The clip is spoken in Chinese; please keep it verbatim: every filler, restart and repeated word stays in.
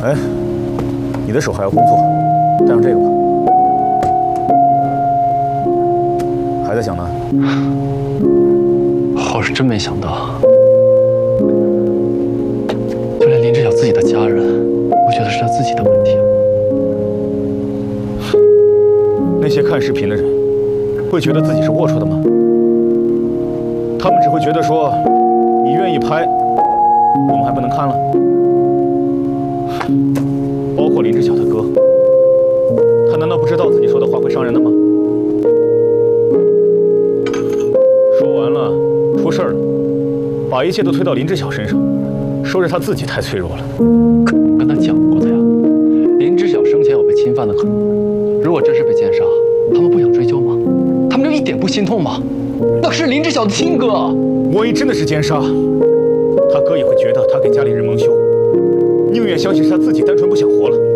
哎，你的手还要工作，带上这个吧。还在想呢？ 我是真没想到，就连林志晓自己的家人，我觉得是他自己的问题。 那些看视频的人，会觉得自己是龌龊的吗？他们只会觉得说，你愿意拍，我们还不能看了。包括林志晓的哥，他难道不知道自己说的话会伤人的吗？说完了，出事了，把一切都推到林志晓身上，说是他自己太脆弱了。 可我跟他讲过的呀，林志晓生前有被侵犯的可能。如果真是被奸杀，他们不想追究吗？他们就一点不心痛吗？那可是林志晓的亲哥。 万一真的是奸杀，他哥也会觉得他给家里人蒙羞，宁愿相信是他自己单纯不想活了。